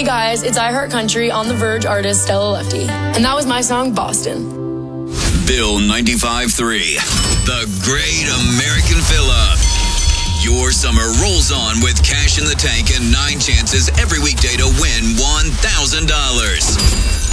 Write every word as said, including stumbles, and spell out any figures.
guys, it's I Heart Country on The Verge artist Stella Lefty. And that was my song, Boston. Bill ninety-five three, the Great American Fill-Up. Your summer rolls on with cash in the tank and nine chances every weekday to win one thousand dollars.